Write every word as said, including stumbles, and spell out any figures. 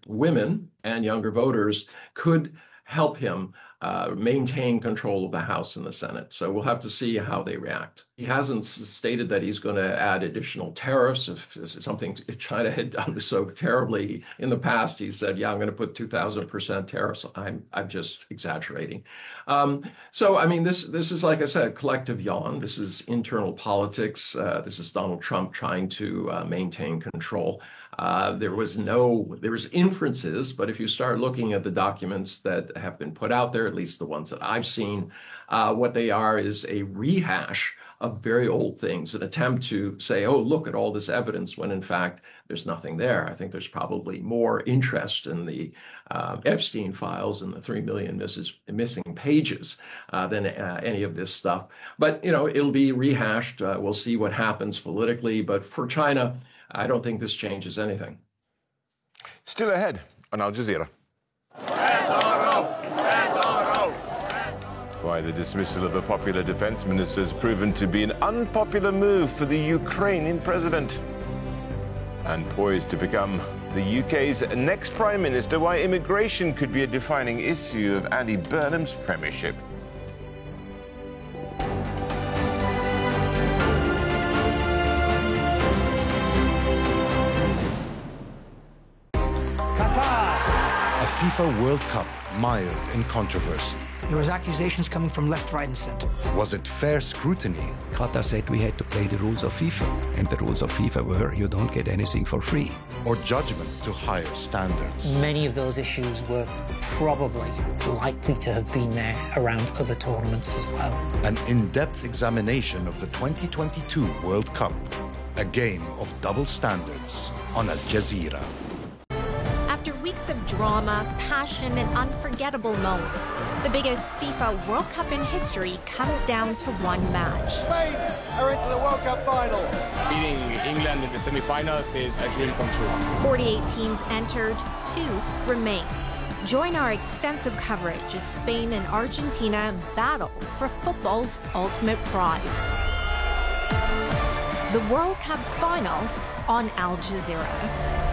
women and younger voters could help him uh, maintain control of the House and the Senate. So we'll have to see how they react. He hasn't stated that he's going to add additional tariffs. If this is something China had done so terribly in the past, he said, yeah, I'm going to put two thousand percent tariffs. I'm, I'm just exaggerating. Um, so, I mean, this, this is, like I said, collective yawn. This is internal politics. Uh, this is Donald Trump trying to uh, maintain control. Uh, there was no, there was inferences, but if you start looking at the documents that have been put out there, at least the ones that I've seen, uh, what they are is a rehash of very old things, an attempt to say, oh, look at all this evidence, when in fact, there's nothing there. I think there's probably more interest in the uh, Epstein files and the three million misses, missing pages uh, than uh, any of this stuff. But, you know, it'll be rehashed. Uh, we'll see what happens politically. But for China, I don't think this changes anything. Still ahead on Al Jazeera. Why the dismissal of a popular defense minister has proven to be an unpopular move for the Ukrainian president. And poised to become the U K's next prime minister, why immigration could be a defining issue of Andy Burnham's premiership. FIFA World Cup mired in controversy. There was accusations coming from left, right and centre. Was it fair scrutiny? Qatar said we had to play the rules of FIFA, and the rules of FIFA were you don't get anything for free. Or judgment to higher standards? Many of those issues were probably likely to have been there around other tournaments as well. An in-depth examination of the twenty twenty-two World Cup. A game of double standards on Al Jazeera. After weeks of drama, passion, and unforgettable moments, the biggest FIFA World Cup in history comes down to one match. Spain are into the World Cup final. Beating England in the semi-finals is a dream come true. forty-eight teams entered, two remain. Join our extensive coverage as Spain and Argentina battle for football's ultimate prize. The World Cup final on Al Jazeera.